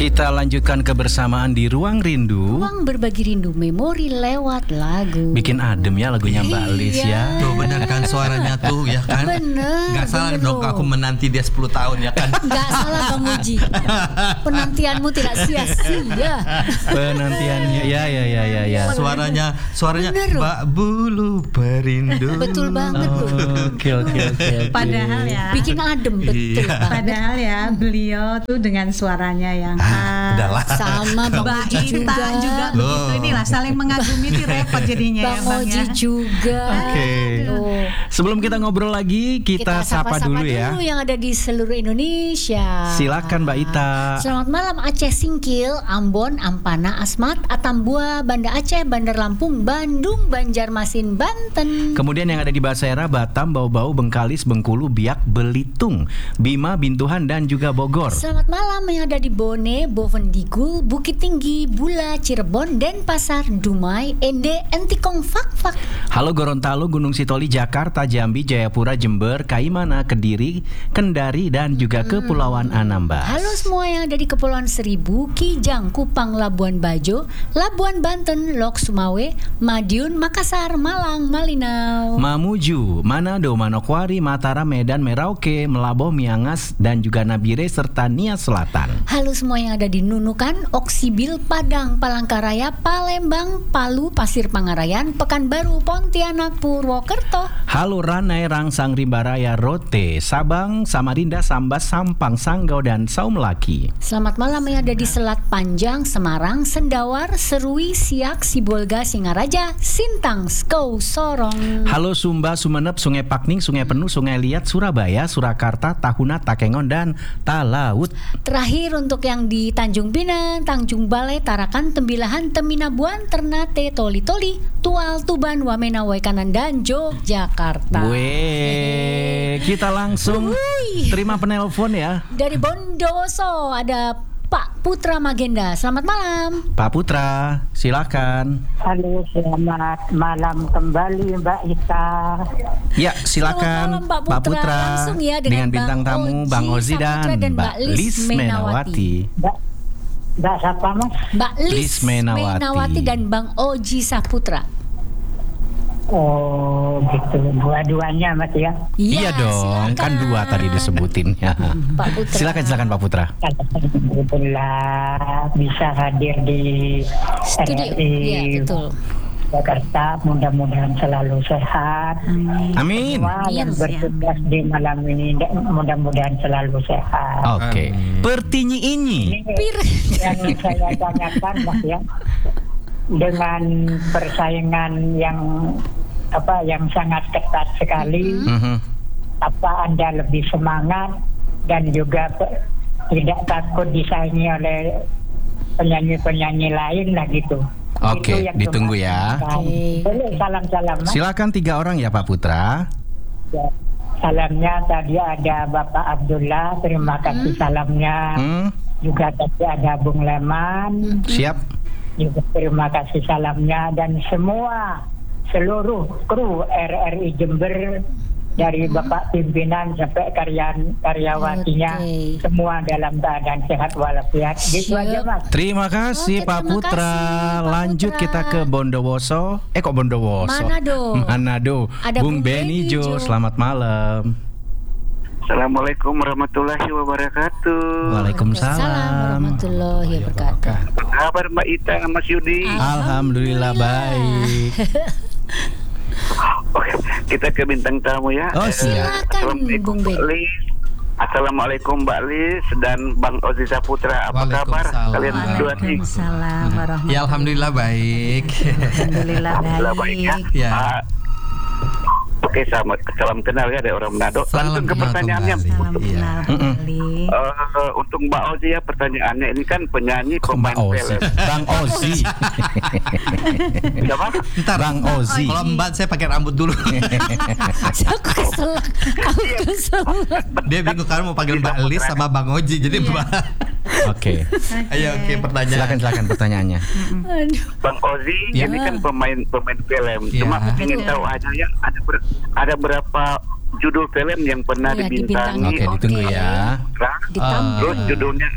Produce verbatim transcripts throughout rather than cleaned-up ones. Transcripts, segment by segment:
Kita lanjutkan kebersamaan di Ruang Rindu. Ruang berbagi rindu memori lewat lagu. Bikin adem ya lagunya Mbak Lis ya. Tuh benar kan suaranya tuh ya kan. Bener. Gak salah bener dong loh. aku menanti dia sepuluh tahun ya kan. Gak salah Bang Uji. Penantianmu tidak sia-sia. Penantiannya ya ya ya ya ya. Suaranya suaranya Bener loh. Mbak Bulu Perindu. Betul banget tuh. Oke oke oke. Padahal ya, Bikin adem betul Iya. banget. padahal ya beliau tuh dengan suaranya yang khas. Udahlah. Sama Bang Mbak Uji Ita juga. juga Loh. begitu. Inilah saling mengagumi ini repot jadinya Bang ya Bang Oji ya. juga. Oke. Tuh. Sebelum kita ngobrol lagi, kita, sapa sapa-sapa dulu ya. dulu yang ada di seluruh Indonesia. Silakan Mbak Ita. Selamat malam Aceh Singkil, Ambon, Ampana, Asmat, Atambua, Banda Aceh, Bandar Lampung, Bandung, Banjarmasin, Banten. Kemudian yang ada di Basera, Batam, Bau-Bau, Bengkalis, Bengkulu, Biak, Belitung, Bima, Bintuhan dan juga Bogor. Selamat malam yang ada di Bone, Bovendigul, Bukit Tinggi, Bula, Cirebon, Denpasar, Dumai, Ende, Entikong, Fak-Fak. Halo Gorontalo, Gunung Sitoli, Jakarta, Jambi, Jayapura, Jember, Kaimana, Kediri, Kendari dan juga Kepulauan Anambas. Halo semua yang ada di Kepulauan Seribu, Kijang, Kupang, Labuan Bajo, Labuan Banten, Lok Sumawe, Madiun, Makassar, Malang, Malinau. Mamuju, Manado, Manokwari, Mataram, Medan, Merauke, Melabo, Miangas dan juga Nabire serta Nia Selatan. Halo semua yang ada di Nunukan, Oksibil, Padang, Palangkaraya, Palembang, Palu, Pasir Pangarayan, Pekanbaru, Pontianak, Purwokerto. Halo Ranai, Rangsang, Rimbaraya, Rote, Sabang, Samarinda, Sambas, Sampang, Sanggau dan Saumlaki. Selamat malam yang ada di Selat Panjang, Semarang, Sendawar, Serui, Siak, Sibolga, Singaraja, Sintang, Skou, Sorong. Halo Sumba, Sumeneb, Sungai Pakning, Sungai Penuh, Sungai Liat, Surabaya, Surakarta, Tahuna, Takengon dan Talaut. Terakhir untuk yang di Tanjung Pinang, Tanjung Balai, Tarakan, Tembilahan, Teminabuan, Ternate, Toli-Toli, Tual, Tuban, Wamena, Waikanan dan Yogyakarta. Weh, kita langsung Wuih. terima penelpon ya. Dari Bondowoso ada Pak Putra Magenda. Selamat malam. Pak Putra, silakan. Halo, selamat malam kembali Mbak Ita. Ya, silakan Selamat malam, Pak Putra. Langsung ya dengan bintang Bang tamu Oji Bang Ozi Saputra dan, dan Mbak Mbak Lis Lis Menawati. Mbak, Mbak siapa Mas? Mbak Lis, Lis Menawati. Menawati dan Bang Oji Saputra. Oh gitu, dua-duanya Mas ya. Iya dong, silakan. kan dua tadi disebutin ya. Pak Putra. Silakan silakan Pak Putra. Alhamdulillah bisa hadir di Studio. R R I Iya, betul. Jakarta. Mudah-mudahan selalu sehat. Amin. Semua yang bertugas di malam ini mudah-mudahan selalu sehat. Oke. Pertinyi ini. Ini yang saya tanyakan Mas ya, dengan persaingan yang apa yang sangat ketat sekali, Mhm. apa Anda lebih semangat dan juga pe- tidak takut disaingi oleh penyanyi-penyanyi lain lah gitu. Oke, Itu yang ditunggu cuma- ya. Oke. Boleh salam-salam Mas. Silakan tiga orang ya Pak Putra. Ya. Salamnya tadi ada Bapak Abdullah, terima kasih salamnya. Hmm, Juga tadi ada Bung Leman, siap. juga terima kasih salamnya, dan semua seluruh kru R R I Jember dari Bapak pimpinan sampai karyan karyawatinya, Oke. semua dalam keadaan sehat walafiat. Gitu Siap. aja Mas. Terima kasih Oke, Pak terima Putra. kasih, Pak Lanjut Putra. kita ke Bondowoso. Eh kok Bondowoso? Manado. Manado. Ada Bung Bung Beni Beni Jo, Jo. selamat malam. Assalamualaikum warahmatullahi wabarakatuh. Waalaikumsalam. Salam warahmatullahi wabarakatuh. Apa kabar Mbak Ita dan Mas Yudi? Alhamdulillah baik. Oke, kita ke bintang tamu ya. Oh, Eh, silakan, Assalamualaikum Bung Ben. Mbak Lis. Assalamualaikum Mbak Lis dan Bang Ozi Saputra. Apa kabar Waalaikumsalam. kalian berdua nih? Waalaikumsalam warahmatullahi Ya alhamdulillah baik. Alhamdulillah Alhamdulillah baik ya. baik. Ya. Ah, Oke, salam, salam kenal ya dari orang Manado. Salam Langsung ke kenal pertanyaannya. kembali. Salam Iya. kenal kembali. Eh, untuk Mbak Ozi ya, pertanyaannya ini kan penyanyi Kok pemain Mbak Ozi? film. Bang Ozi. Siapa? Ntar Bang Ozi. Kalau Mbak saya pakai rambut dulu. Aku kesel. Aku kesel. Dia bingung kan mau panggil Mbak Lis sama Bang Oji. Jadi Mbak. Oke. Ayo oke pertanyaan. Silakan silakan pertanyaannya. Aduh. Bang Ozi Ya. ini kan pemain pemain film. Ya. Cuma ingin Betul. tahu aja ya ada ber- ada berapa judul film yang pernah Iya, dibintangi Oke, ditunggu ya. Putra. Ditambah. Terus judulnya apa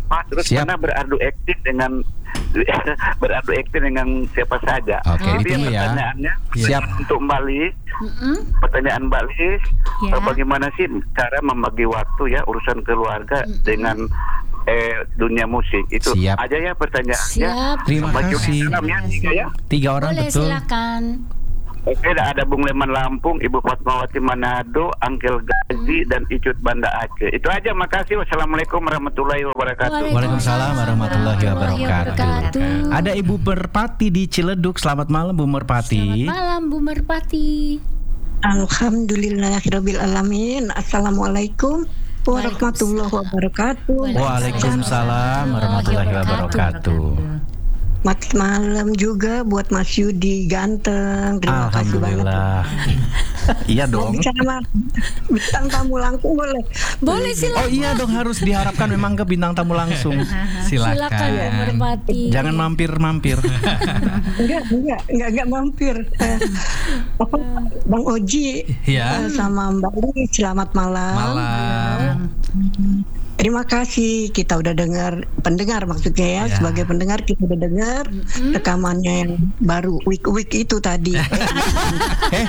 apa, terus Siap. pernah beradu aktif dengan beradu aktif dengan siapa saja. Oke, Tapi ditunggu ya. pertanyaannya Siap. untuk Mbak Lis, Mm-mm. pertanyaan Mbak Lis, Ya. eh, bagaimana sih cara membagi waktu ya urusan keluarga dengan eh, dunia musik itu Siap. aja ya pertanyaannya. Siap. Terima Maju kasih. salam ya, tiga ya. Tiga orang Boleh, betul. silakan. Oke, ada Bung Leman Lampung, Ibu Fatmawati Manado, Angkel Gazi, dan Icut Banda Aceh. Itu aja, makasih. Wassalamualaikum warahmatullahi wabarakatuh. Waalaikumsalam warahmatullahi wabarakatuh. wabarakatuh. Ada Ibu Merpati di Ciledug. Selamat malam Bu Merpati. Selamat malam Bu Merpati. Alhamdulillahirabbil alamin. Assalamualaikum warahmatullahi wabarakatuh. Waalaikumsalam warahmatullahi wabarakatuh. Mat malam juga buat Mas Yudi ganteng. Terima kasih banget. Alhamdulillah. Iya Mau dong. bicara sama bintang tamu langsung boleh? Boleh silakan. Oh iya dong, harus diharapkan memang ke bintang tamu langsung. Silakan Bu Merpati. Jangan mampir-mampir. Enggak, enggak, enggak, enggak mampir. Eh, apa, Bang Oji Ya. eh, sama Mbak Lis, selamat malam. Malam. Terima kasih, kita udah dengar, pendengar maksudnya ya, Ya. sebagai pendengar kita udah dengar rekamannya yang baru week-week itu tadi. Eh,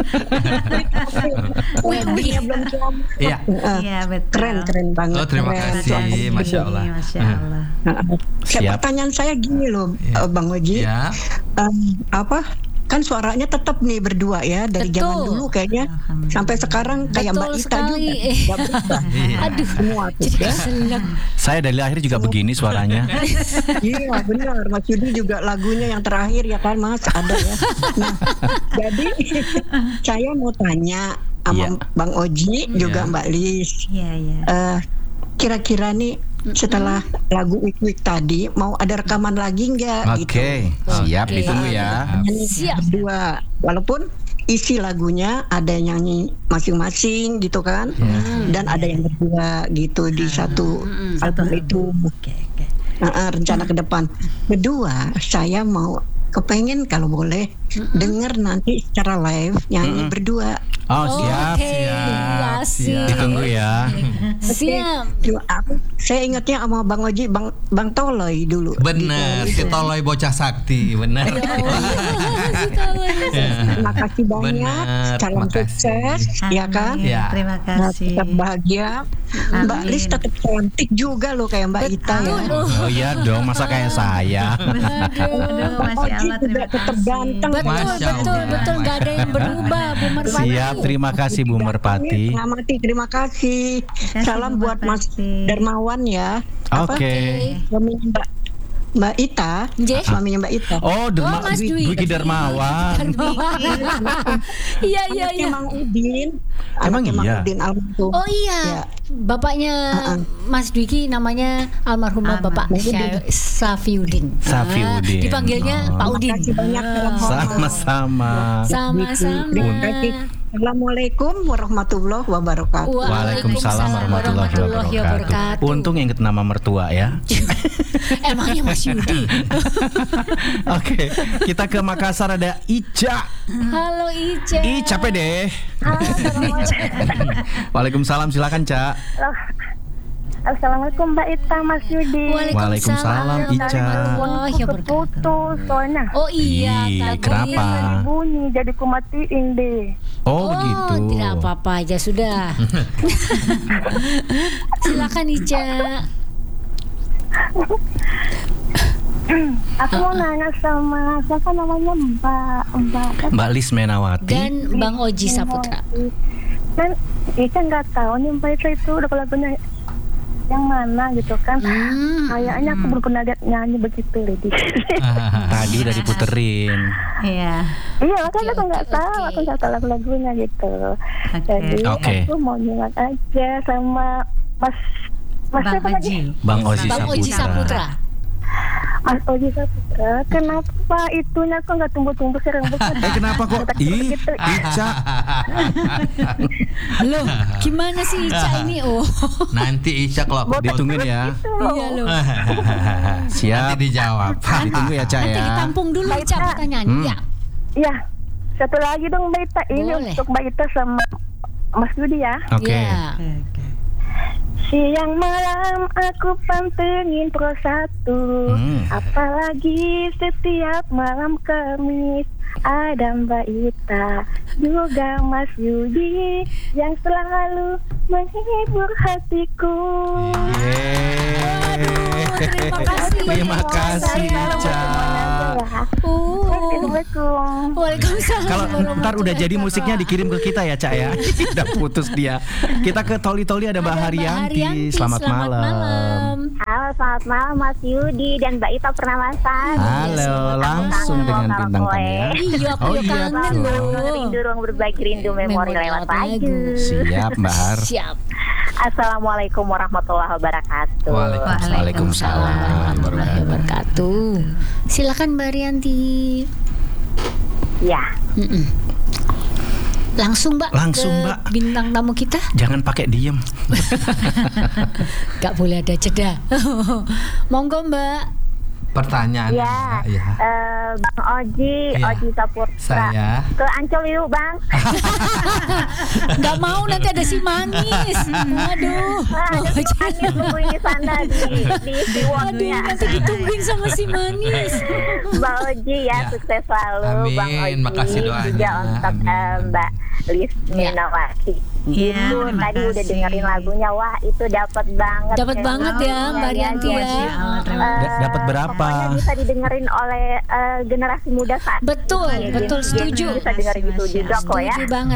Week-weeknya belum keluar. Iya. Eh, Iya, betul. Keren, keren banget. Oh, terima keren. kasih. Masya Allah. Iya, Masya Allah. Nah, kayak Siap. pertanyaan saya gini loh, Ya. eh, Bang Oji. Ya. Em, apa? Kan suaranya tetap nih berdua ya dari Betul. zaman dulu kayaknya Alhamdulillah. sampai sekarang kayak Betul Mbak Ita sekali. juga. Nggak berubah. Aduh, Semua tuh jadi ya. keselak. saya dari lahir juga begini suaranya. Iya benar, Mas Yudi juga lagunya yang terakhir ya kan Mas ada ya. Nah, jadi saya mau tanya sama Iya. Bang Oji juga Iya. Mbak Lis. Iya, iya. Eh, kira-kira nih setelah lagu Week Week tadi mau ada rekaman lagi nggak? Oke, siap Oke. ditunggu ya. Nyanyi Siap. berdua, walaupun isi lagunya ada yang nyanyi masing-masing gitu kan, dan ada yang berdua gitu di satu album itu. Oke, oke. Nah, eh, rencana ke depan. Kedua, saya mau kepengen kalau boleh denger nanti secara live nyanyi berdua. Oh, siap. Oke, siap, asik. siap. Ditunggu ya. Siap. Terima- aku, saya ingatnya sama Bang Oji, Bang Bang Toloy dulu. Benar, si Toloy bocah sakti, benar. Terima kasih banyak. Benar, Salam makasih. sukses, ya kan? Amin. Ya. Terima Nah, kasih. tetap bahagia. Mbak Amin. Lis tetap cantik juga loh kayak Mbak Ita ya. Oh iya dong, masa kayak saya. Aduh, Bang Masya Oji Allah, juga terima tetap kasih. ganteng. Betul, Masya betul, Allah. betul. Gak ada yang berubah Bu Merpati. Siap, terima kasih Bu Merpati. Mengamati, terima kasih. kasih, Salam Bu buat Mas Merpati. Darmawan ya. Apa? Oke. Suaminya Mbak Mbak Ita, Nggih. suaminya Mbak Ita. Oh, Derma, Oh, Mas Dwi. Dwiki Darmawan. Iya, iya, Anaknya iya. Mang Udin. Emang Anaknya Mang iya? Udin almarhum. Oh iya, Ya. bapaknya Mas Dwiki namanya almarhumah Almarhum. Bapak Syah- Safiuddin. Safiuddin. Ah, dipanggilnya Oh. Pak Udin. Terima kasih banyak. Salam hormat. Sama-sama. Sama-sama. Terima kasih. Assalamualaikum warahmatullahi wabarakatuh. Waalaikumsalam warahmatullahi wabarakatuh. Untung inget nama mertua ya. Emangnya Mas Yudi. Oke, kita ke Makassar ada Ica. Halo Ica. Ih, capek deh. Waalaikumsalam, silakan Ca. Assalamualaikum Mbak Ita, Mas Yudi. Waalaikumsalam, Ica. warahmatullahi Aku wabarakatuh. terputus soalnya. Oh iya, Ih, tadi. kenapa? Bunyi jadi kumatiin deh. Oh, begitu. Tidak apa-apa aja sudah. Silakan Ica. Aku mau nanya sama siapa namanya Mbak Mbak Mbak Lis Menawati. Dan Bang Oji Saputra. Kan Ica nggak tahu nih Mbak Ita itu udah lagunya yang mana gitu kan. Hmm. Kayaknya aku belum pernah lihat nyanyi begitu lady. Tadi udah diputerin. Iya. Iya makanya aku nggak oke, tahu, oke. aku nggak tahu lagu-lagunya gitu. Jadi Oke. aku mau nyimak aja sama Mas Mas Bang siapa lagi? Oji. Bang Oji Bang Oji Saputra. Mas Oji Saputra, kenapa itunya kok nggak tumbuh-tumbuh sih rambutnya? Eh, kenapa kok? Ih, Gitu. Ica. Loh, gimana sih Ica ini? Oh. Nanti Ica kalau Ditungguin ya. Iya loh. Siap. nanti dijawab. Ditunggu ya, Ca Nanti ya. ditampung dulu Ica pertanyaannya. Hmm. Ya. Iya, satu lagi dong Mbak Ita. Ini Boleh. untuk Mbak Ita sama Mas Yudi ya. Oke. Ya. Oke, oke. Siang malam aku pantengin Pro satu, Hmm. apalagi setiap malam Kamis ada Mbak Ita, juga Mas Yudi yang selalu menghibur hatiku. Terima kasih. Terima kasih, Ica. Uh. Assalamualaikum. Waalaikumsalam. Kalau ntar udah warahmatullahi jadi musiknya dikirim ke kita ya, Cak ya. Udah putus dia. Kita ke Toli-Toli ada Mbak Ada Mbak Haryanti. Haryanti, Selamat, malam. malam. Halo, selamat malam Mas Yudi dan Mbak Ita Pernawasan. Halo, langsung dengan bintang tamu ya. Iya, aku Oh, yuk iya, kangen betul. loh. Rindu ruang berbagi rindu memori lewat lagu. Siap, Mbak Har. Siap. Assalamualaikum warahmatullahi wabarakatuh. Waalaikumsalam warahmatullahi wabarakatuh. Silakan Mbak Haryanti. Ya. Mm-mm. Langsung Mbak Langsung, ke Mbak. bintang tamu kita. Jangan pakai diem. Gak boleh ada jeda. Monggo Mbak. Pertanyaan Ya, ya. eh, Bang Oji, Iya. Oji Saputra. Saya. Ke Ancol yuk, Bang. Gak mau nanti ada si manis. Aduh. Ah, ada si Manis tungguin di sana di di Aduh, Siwonnya. nanti ditungguin sama si manis. Bang Oji ya, Ya. sukses selalu. Amin, Bang Oji. makasih doanya. Juga untuk Amin. eh, Mbak Lis Minawati. Iya, Itu terima tadi udah kasih. dengerin lagunya, wah itu dapat banget. Dapat Kayak banget gitu. ya Mbak Haryanti ya. Masya Allah, terima Eh, Da- dapat berapa? Pokoknya bisa didengerin oleh eh, generasi muda saat Betul, ini. betul, Jadi setuju. Bisa dengerin itu Masya juga kok ya. Setuju banget.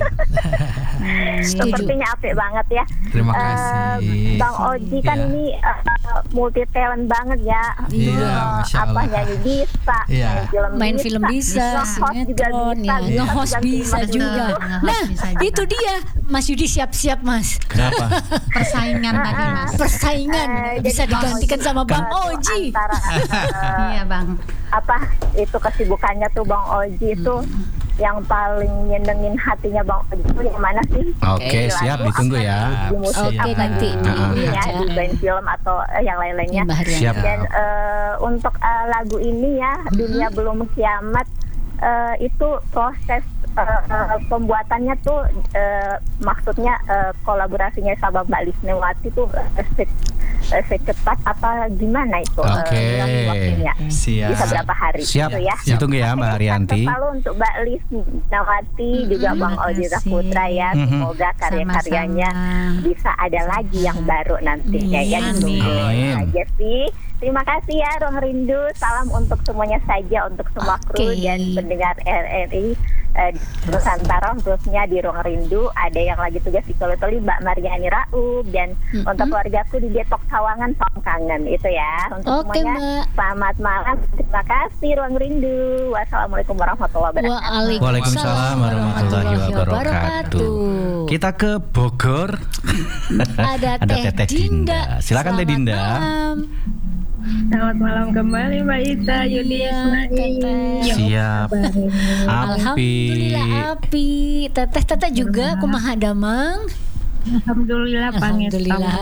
Setuju. Sepertinya apik banget ya. Terima Eh, kasih. Bang Oji kan Iya. ini eh, multi talent banget ya. Iya, Eh, Masya apa Allah. nyanyi bisa, Iya. main film Main bisa, film bisa, nge-host juga sinetron bisa, ya, bisa nge-host ganti bisa lagu. juga. nge-host Nah, bisa juga. itu dia. Mas Yudi siap-siap Mas. Kenapa? Persaingan tadi Mas. Persaingan Eh, bisa jadi Bang digantikan Oji sama Bang itu Oji. Antara eh, Iya Bang. apa itu kesibukannya tuh Bang Oji itu yang paling nyenengin hatinya Bang Oji itu yang mana sih? Oke, Di siap, lagu ditunggu apa, ya. di musik Oke, apa, nanti. di Ah, ini ya, ah. di band film atau eh, yang lain-lainnya. Mbak Haryanti. Siap. Dan eh, untuk eh, lagu ini ya, Dunia Belum Kiamat, eh, itu proses eh, eh, pembuatannya tuh eh, maksudnya eh, kolaborasinya sama Mbak Lisnewati tuh eh, se- eh, secepat apa gimana itu eh, Oke. durasi waktunya? Siap. Bisa berapa hari Siap. gitu ya? Ditunggu ya Mbak Haryanti. Selalu untuk Mbak Lisnawati juga Bang terima Oji kasih. Saputra ya. Mhm. Semoga karya-karyanya Sama-sama. bisa ada lagi yang baru nantinya ya. Amin. Ditunggu Amin. aja sih. Terima kasih ya Ruang Rindu. Salam untuk semuanya saja, untuk semua kru Oke. dan pendengar R R I eh, di Nusantara, khususnya di Ruang Rindu. Ada yang lagi tugas di Toli-Toli, Mbak Mariani Raub, dan Mm-mm. untuk keluargaku di Depok Sawangan, Salam Kangen itu ya. Untuk Oke, semuanya Mbak. selamat malam. Terima kasih Ruang Rindu. Wassalamualaikum warahmatullahi wabarakatuh. Waalaikumsalam warahmatullahi wabarakatuh. Kita ke Bogor. Ada, Ada Teteh Dinda. Silakan Teh Selamat Dinda. malam. Selamat malam kembali Mbak Ita, Yudi, Iya, Ismail. Teteh. Siap. Api. Alhamdulillah api. Teteh teteh juga kumaha damang. Alhamdulillah Alhamdulillah.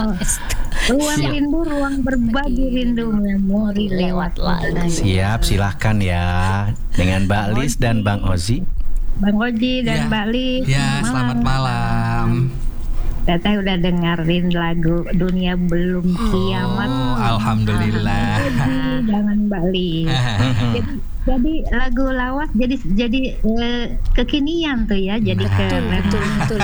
Ruang Siap. rindu, ruang berbagi rindu memori lewat lagu. Siap, silahkan ya. Dengan Mbak Lis dan Bang Ozi. Bang Oji dan Ya. Mbak Lis. Ya, selamat malam. Teteh udah dengerin lagu Dunia Belum Kiamat. Oh, alhamdulillah. Jangan Mbak Lis. jadi, jadi lagu lawas jadi jadi eh, kekinian tuh ya, jadi Nah. keren. Betul betul.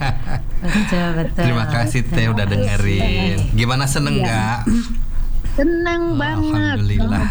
Betul betul. Terima kasih Teh udah dengerin. Gimana seneng Iya. nggak? Seneng banget. Alhamdulillah.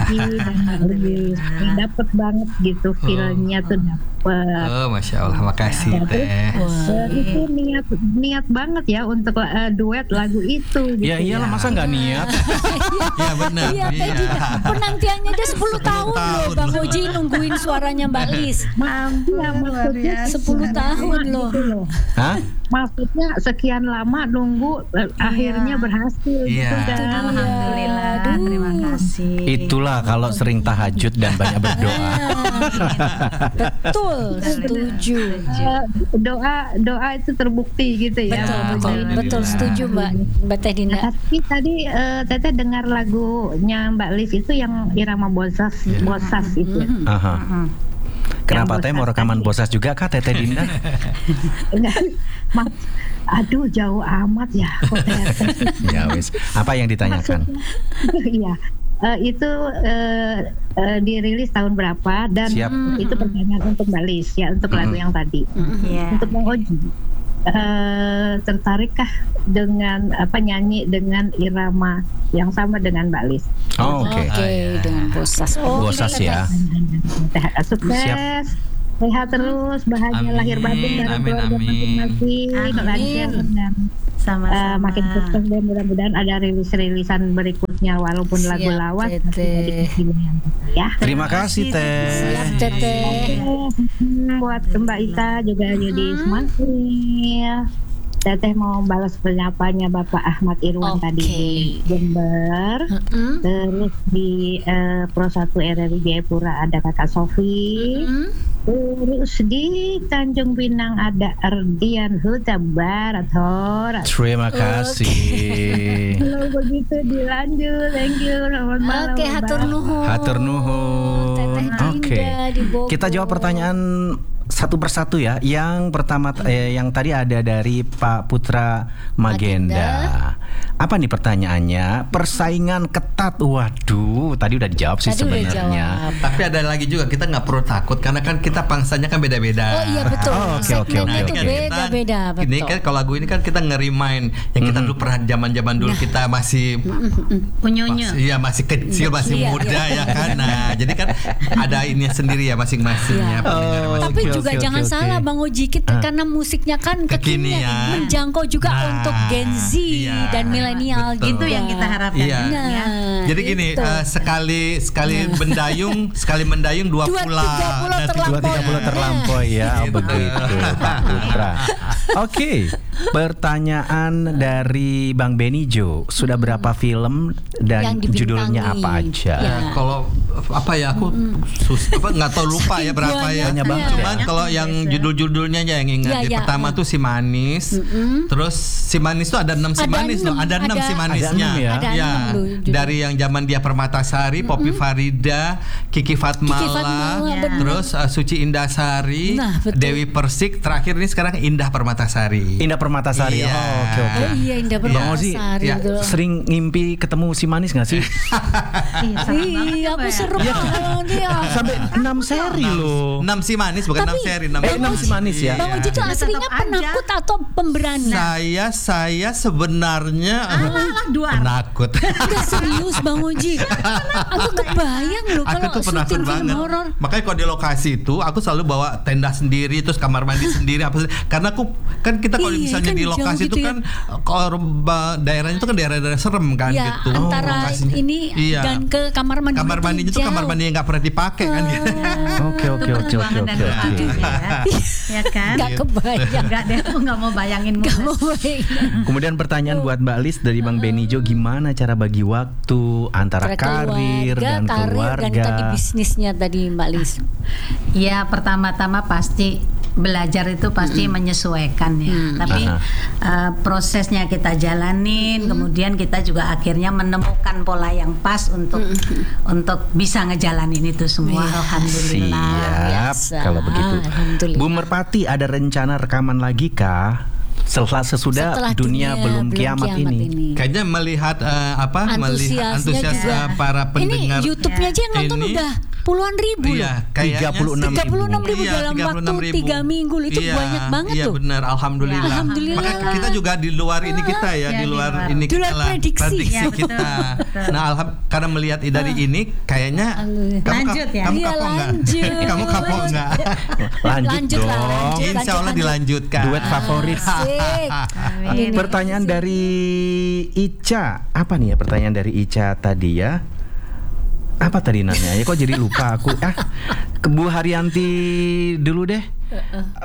Dapat banget gitu feelnya tuh dapet. Oh, masya Allah, makasih Teh. Eh, itu niat niat banget ya untuk eh, duet lagu itu. Gitu Ya iyalah, masa nggak niat? Ya benar. Iya, Teh Dinda. Penantiannya dia sepuluh tahun loh Bang Oji nungguin suaranya Mbak Lis. Maaf, ya, maksudnya sepuluh tahun loh. gitu loh. Hah? Maksudnya sekian lama nunggu eh, akhirnya berhasil Iya. gitu kan. Alhamdulillah. Aduh. Terima kasih. Itulah kalau sering tahajud dan banyak berdoa. Betul, setuju. Eh, doa doa itu terbukti gitu ya. Betul, Ya, betul, Alhamdulillah. betul setuju Mbak Mbak Teh Dinda. Nah, tapi tadi eh, Teteh dengar lagunya Mbak Lis itu yang irama bosas bosas itu. Aha. Kenapa Yang Teh mau bosas rekaman tadi. bosas juga kah Teteh Dinda? Enggak, mak- Aduh jauh amat ya kota R T. Ya wis. Apa yang ditanyakan? Iya. Uh, itu uh, uh, dirilis tahun berapa dan Siap. itu pertanyaan untuk Mbak Lis ya untuk lagu Mm-hmm. yang tadi. Yeah. Untuk Bang Oji, uh, tertarikkah dengan apa nyanyi dengan irama yang sama dengan Mbak Lis? Oh, Oke. Oke, dengan Bosas. Oh, Bosas ini ya. Sukses. Siap. Sehat terus, bahagia Amin, lahir batin dari amin, keluarga amin. masing-masing, Amin. lancar dan Sama-sama. uh, makin sukses dan mudah-mudahan ada rilis-rilisan berikutnya walaupun Siap, lagu lawas Tete. masih jadi pilihan ya. Terima kasih Teh. Siap, Teteh. Hmm, buat Mbak Ita juga jadi semangat. Teteh mau balas penyapanya Bapak Ahmad Irwan Oke. tadi di Jember. Mm-mm. Terus di eh, Pro satu R R I Jayapura ada Kakak Sofi. Mm-mm. Terus di Tanjung Pinang ada Ardian Huta Barat Horat. Terima kasih. Kalau begitu dilanjut, thank you, selamat malam. Oke, hatur Bye. nuhun. Hatur nuhun. Teteh Oke. Dinda di Bogor. Kita jawab pertanyaan satu persatu ya. Yang pertama eh, yang tadi ada dari Pak Putra Magenda. Apa nih pertanyaannya? Persaingan ketat. Waduh, tadi udah dijawab sih Tadi udah sebenarnya. jawab. Tapi ada lagi juga, kita nggak perlu takut karena kan kita pangsanya kan beda-beda. Oh iya betul. Oh, oke, oke, Segmennya oke, itu oke. beda-beda, betul. Ini kan kalau lagu ini kan kita nge-remind yang kita dulu pernah zaman-zaman dulu kita masih Unyu-unyu. masih iya masih kecil, masih Iya, muda ya kan. Nah, jadi kan ada ini sendiri ya Iya. masing-masingnya. pendengar Oh, masing- Tapi Oke, juga oke, jangan oke, salah oke. Bang Oji, kita Ah. karena musiknya kan kekinian, Kekinian. menjangkau juga Nah, untuk Gen Z iya. dan milenial Betul. gitu Itu yang kita harapkan. Iya. Nah, Jadi gini, gitu. eh, sekali sekali mendayung, sekali mendayung dua Dua- pulau. tiga pulau Dan terlampaui. Dua tiga puluh terlampaui ya, Gitu. begitu Pak Putra. Oke, pertanyaan dari Bang Benijo. Sudah berapa film dan Yang dibintangi. judulnya apa aja? Ya. Nah, kalau apa ya aku sus apa nggak tahu lupa ya berapa ya. Banyak banget Cuman ya. kalau yang judul-judulnya aja yang ingat. Ya, Yang ya, pertama ya. tuh Si Manis. Terus Si Manis tuh ada enam Si Ada Manis loh. enam. Ada enam Ada- Si Ada Manisnya. enam ya? Ada Ya, enam loh judul. dari yang zaman dia Permatasari, Poppy Farida, Kiki Fatmala, Kiki Fatmala, bener. terus uh, Suci Indasari, Nah, betul. Dewi Persik, terakhir ini sekarang Indah Permatasari. Indah Permatasari. Iya. Oh, oke oke. Oh iya, Indah Bang Ozi, Permatasari ya, itu. sering ngimpi ketemu si manis nggak sih? Iya, aku seru banget ya. Sampai enam seri loh. enam Si Manis bukan enam seri, enam Eh, enam Si Manis ya? Bang Oji itu Iya. aslinya Tetap aja. penakut atau pemberani? Saya saya sebenarnya Alah, dua. penakut. Udah serius Bang Oji. Aku kebayang loh Aku kalau tuh penakut syuting film banget. horor. Makanya kalau di lokasi itu aku selalu bawa tenda sendiri, terus kamar mandi sendiri apa sih. Karena aku kan kita kalau Iya, misalnya kan di jauh lokasi gitu itu ya. kan kalau ba- daerahnya itu kan daerah-daerah serem kan Ya, gitu. antara Lokasinya. ini Iya. dan ke kamar mandi. kamar itu mandinya itu kamar jauh. mandi yang nggak pernah dipakai kan gitu. Oke oke oke oke Perjuangan dan oke. doa oke. gitu ya. Ya kan? Gak kebayang. Enggak deh, aku nggak mau bayangin Gak Mules. mau bayangin. Kemudian pertanyaan buat Mbak Lis dari Bang Benijo, gimana cara bagi waktu antara Antara karir dan karir keluarga? dan tadi bisnisnya tadi Mbak Lis. Ya pertama-tama pasti belajar itu pasti menyesuaikan ya. Tapi Aha. uh, prosesnya kita jalanin, kemudian kita juga akhirnya menemukan pola yang pas untuk untuk bisa ngejalanin itu semua. Iya. Alhamdulillah. Siap, biasa. kalau begitu. Alhamdulillah. Bu Merpati, ada rencana rekaman lagi kah? Setelah sesudah Setelah dunia, belum kiamat, ini. Kayaknya melihat eh, apa? Melihat Antusiasnya antusias juga. eh, para pendengar. Ini YouTube-nya aja yang nonton ini- udah puluhan ribu loh. Iya, kayaknya tiga puluh enam tiga puluh enam ribu Iya, dalam tiga puluh enam waktu ribu. tiga minggu loh. Itu Iya, banyak banget iya, tuh. benar, alhamdulillah. Ya, alhamdulillah. Maka kita juga di luar ini kita ya, Ya, di di luar luar. ini Di luar kita lah, prediksi. Ya, betul, kita. betul. Nah, alham, karena melihat dari ini kayaknya Alhamdulillah. kamu, Lanjut ya? kamu Iya, kapok nggak? lanjut. Kamu kapok nggak? Lanjut, Lanjut lah, dong. lanjut. Insya Allah dilanjutkan. Duet favorit. Asik. Amin. Pertanyaan dari Ica. Apa nih ya pertanyaan dari Ica tadi ya? Apa tadi nanya? Ya kok jadi lupa aku. Ah, ke Bu Haryanti dulu deh.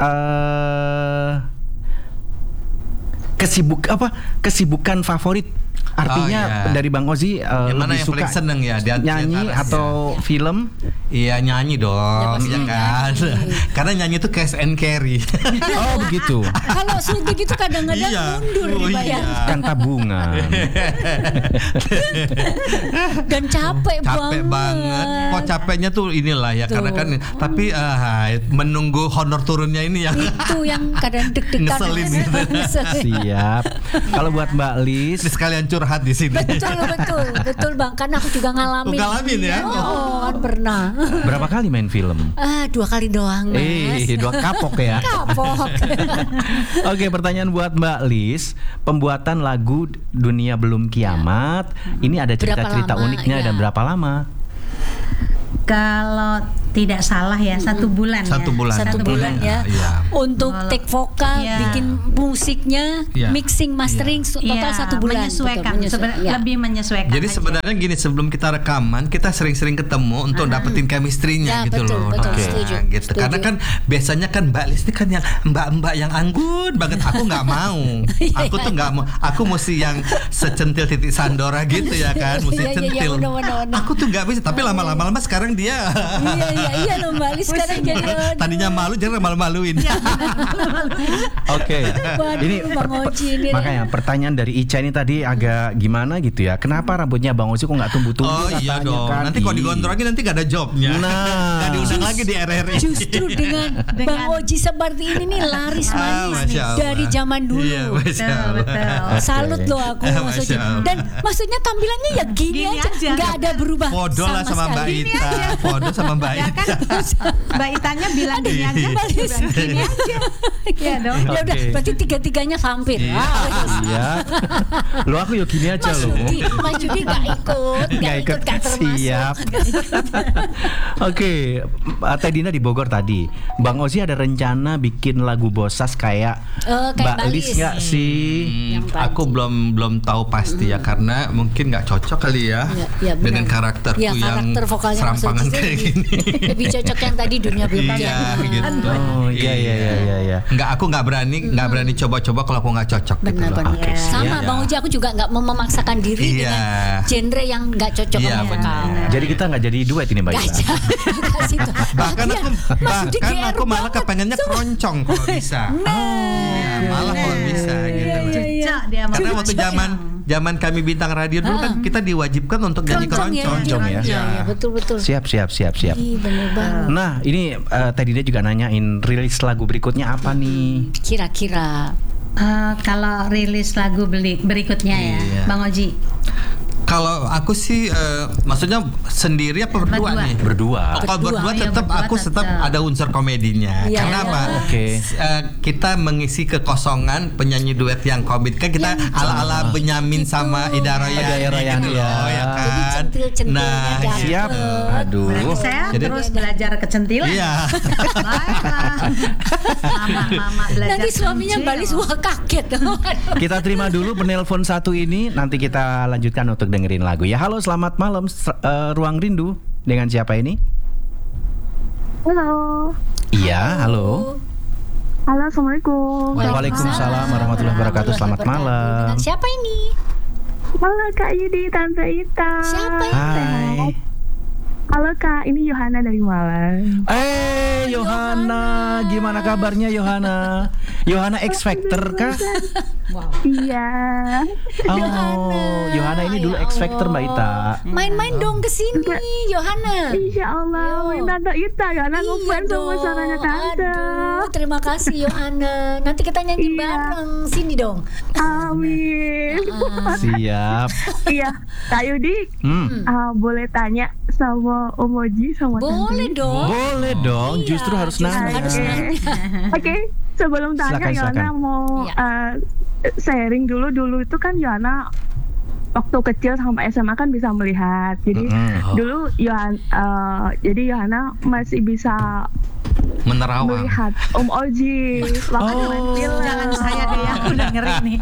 Eh kesibuk apa? Kesibukan favorit Artinya Oh, iya. dari Bang Ozi uh, Yang mana lebih yang suka paling seneng ya di antara- nyanyi antara- atau film? Iya nyanyi dong, pasti ya kan. Karena nyanyi itu cash and carry. Oh begitu. Kalau suntik itu kadang-kadang Iya. mundur Oh, dibayar. iya. Kan tabungan. Dan capek, Capek banget. Kok capeknya tuh inilah ya Tuh. karena kan tapi ah, menunggu honor turunnya ini yang Itu yang kadang deg-degan. Ngeselin gitu. Ngeselin. Siap. Kalau buat Mbak Lis, Ini sekalian curhat di sini. Betul, betul, betul Bang. Karena aku juga ngalamin. Oh, ngalamin ya? Oh, kan pernah. berapa kali main film? Ah, dua kali doang, Mas. Eh, dua kapok ya. Kapok. Oke, pertanyaan buat Mbak Lis. Pembuatan lagu Dunia Belum Kiamat, ini ada cerita-cerita Berapa lama, uniknya ya. dan berapa lama? Kalau tidak salah ya satu bulan Satu ya. bulan. Satu bulan ya. Iya. Untuk Kalau- take vokal, Iya. bikin musiknya, Iya. mixing, mastering, su- total Iya, satu bulan. menyesuaikan, Betul, menyesuaikan. seben- Ya. lebih menyesuaikan. Jadi aja. sebenarnya gini, sebelum kita rekaman kita sering-sering ketemu untuk dapetin chemistry-nya Ya, gitu betul, loh. betul, Nah, setuju, gitu. setuju. Karena kan biasanya kan Mbak Lis ini kan yang mbak-mbak yang anggun banget. Aku nggak mau. Aku tuh nggak mau. Aku mesti yang secentil titik Sandora gitu ya kan, mesti Iya, iya, iya, centil. benar, benar, benar. Aku tuh nggak bisa. Tapi lama-lama lama sekarang dia. Iya, iya, iya loh Mbak Lis sekarang jadi aduh. Tadinya malu, jadi malu-maluin. Oke. Waduh, Ini Bang per- Oji ini. makanya pertanyaan dari Ica ini tadi agak gimana gitu ya. Kenapa rambutnya Bang Ozi kok nggak tumbuh-tumbuh? Oh iya katanya dong. kan? Nanti kalau Ih. digondrongin nanti gak ada jobnya. Nah. Gak diundang lagi di R R I. Justru dengan, Bang Oji seperti ini nih laris Ah, manis nih Masya Allah. dari zaman dulu. Iya, Masya Betul, Allah. betul. Salut loh aku Eh, Mas Oji. Masya Allah. Dan maksudnya tampilannya ya gini, Gini aja, aja. nggak ada berubah Podo lah sama Mbak sekali. Ita. Podo sama Mbak Ya Ita. kan Mbak Itanya bilang gini aja, Iya. Mbak Lis bilang gini aja. Iya dong. Ya udah, Oke. berarti tiga-tiganya hampir. Iya. Ah, Iya. Lo aku yuk gini aja Mas lo. Judi, Mas Judi nggak ikut, nggak ikut, nggak termasuk. Siap. Oke, uh, Teh Dina di Bogor tadi. Bang Ozi ada rencana bikin lagu Bosas kayak Eh, kayak Mbak Mbak Lis Lis. nggak sih? Hmm, Yang tadi. aku belum belum tahu pasti ya karena mungkin nggak cocok kali ya, Ya, ya, benar. dengan karakterku Ya, yang karakter vokalnya Mas serampangan Oji sih kayak gini. lebih cocok yang tadi Dunia Belum Iya Kiamat. gitu. Oh iya iya iya iya. iya. Nggak, aku nggak berani nggak berani coba-coba kalau aku nggak cocok gitu Benar loh. benar. Oke, Sama siap. Bang Oji, aku juga nggak mau memaksakan diri Iya. dengan genre yang nggak cocok Iya, sama benar. vokal. Jadi kita nggak jadi duet ini Mbak Nggak Ita. jadi, nggak situ. Bahkan Lagian, aku Mas Judi bahkan G R aku malah banget. kepengennya keroncong kalau bisa. Ya, malah kalau bisa gitu loh. Cocok dia sama Karena Mbak waktu Ita. zaman zaman kami bintang radio dulu kan kita diwajibkan untuk nyanyi Keroncong ya, keroncong. Keroncong ya. Iya, iya, betul betul. Siap siap siap siap. Ih, bener banget. Nah ini uh, Teh Dina juga nanyain rilis lagu berikutnya apa nih? Kira-kira Eh, kalau rilis lagu beli berikutnya ya, Iya. Bang Oji. Kalau aku sih eh, maksudnya sendiri apa berdua, Berdua. nih? Berdua. Oh, kalau Berdua, berdua iya, tetap berdua aku tetap tetap. ada unsur komedinya. Iya. Karena apa? Oke. S- eh, kita mengisi kekosongan penyanyi duet yang komik kan kita Yang ala-ala Benyamin sama Ida Royani. Ida Royani, gitu loh, ya. ya Jadi kan. centil-centilnya Nah, dapet. Siap. Aduh. Berarti saya Jadi- terus belajar kecentilan. Iya. Baiklah. Mama-mama belajar nanti suaminya kencil. balis wah kaget. Waduh. Kita terima dulu penelpon satu ini, nanti kita lanjutkan untuk dengerin lagu ya. Halo, selamat malam, S- eh, Ruang Rindu. Dengan siapa ini? Halo. Iya, halo. Halo, Assalamualaikum. Waalaikumsalam warahmatullahi wabarakatuh. Selamat malam. Dengan siapa ini? Halo Kak Yudi, Tante Ita. Siapa ini? Hai. Halo Kak, ini Yohana dari Malang. Eh, Yohana, gimana kabarnya Yohana? Yohana X Factor kah? Iya. Oh, Yohana ini dulu X Factor Mbak Ita. Main-main dong ke sini, Yohana. Insya Allah, Yo. main Tante Ita. Yohana Iya ngefans sama dong. suaranya Tante. Aduh, terima kasih Yohana. Nanti kita nyanyi Iya. bareng. Sini dong. Amin. Ah, Siap. Iya, Kak Yudi, Hmm. ah, boleh tanya sama Om Oji sama boleh Tante? dong. Boleh dong, Iya, justru harus justru nanya. harus nanya. Oke, sebelum tanya Silakan, Yohana silakan. mau Iya. eh, sharing dulu. Dulu itu kan Yohana waktu kecil sampai S M A kan bisa melihat. Jadi Mm-mm. dulu Yohana eh, jadi Yohana masih bisa Menerawang. melihat Om Oji waktu Oh. main film. Jangan saya deh, aku udah ngeri nih.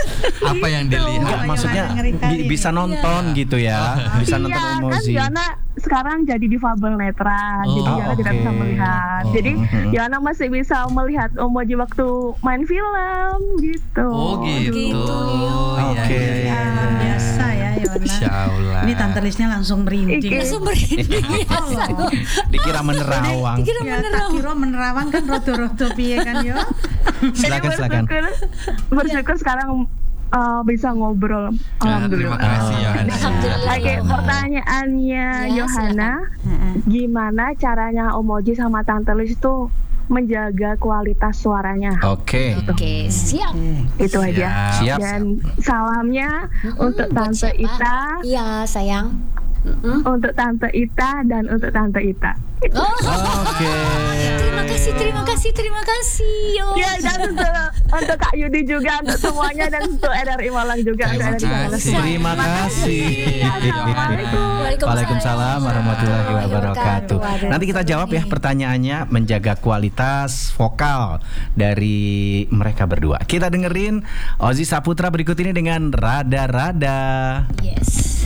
Apa yang dilihat? Enggak, Oh, maksudnya Yohana ngeri kali bi- bisa ini. nonton gitu ya. Bisa nonton Iya, Om kan Ozi. Yohana sekarang jadi difabel netra, Oh, jadi Yana tidak oke. bisa melihat. Oh. Jadi Yana masih bisa melihat emoji waktu main film gitu. Oh gitu. Gitu, ya. Iya, Oke. iya, iya. Biasa ya Yona. Masya Allah. Ini Tante Lisnya langsung merinding. Iki. Langsung merinding biasa. Dikira menerawang. Dikira Ya, tak menerawang. kira menerawang kan roto-roto piye kan yo. Silakan, silakan. bersyukur, bersyukur sekarang uh, bisa ngobrol. Nah, terima Alhamdulillah. kasih Yohana. Alhamdulillah. Oke, pertanyaannya Ya, Yohana, gimana caranya Omoji sama Tante Lis itu menjaga kualitas suaranya? Oke. Oke, siap. Itu aja. Siap. Dan salamnya untuk buat Tante siapa? Ita, Iya, sayang. Mm-mm. untuk Tante Ita dan untuk Tante Ita. Oh, Oke. terima kasih, terima kasih, terima kasih. Yo. Ya, dan untuk, untuk Kak Yudi juga, untuk semuanya, dan untuk R R I Malang juga. Terima untuk R R I Malang. kasih. Terima kasih. Assalamualaikum. Waalaikumsalam warahmatullahi wabarakatuh. Wabarakatuh. Nanti kita jawab ya pertanyaannya, menjaga kualitas vokal dari mereka berdua. Kita dengerin Ozi Saputra berikut ini dengan Rada-Rada. Yes.